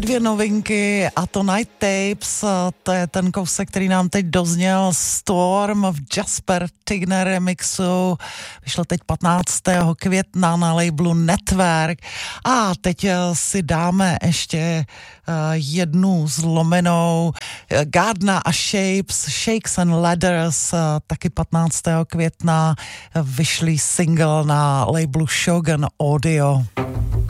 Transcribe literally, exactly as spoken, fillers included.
Dvě novinky a to Night Tapes, to je ten kousek, který nám teď dozněl, Storm v Jasper Tigner remixu, vyšlo teď patnáctého května na labelu Network a teď si dáme ještě jednu zlomenou Gardner a Shapes, Shakes and Ladders, taky patnáctého května vyšlý single na labelu Shogun Audio.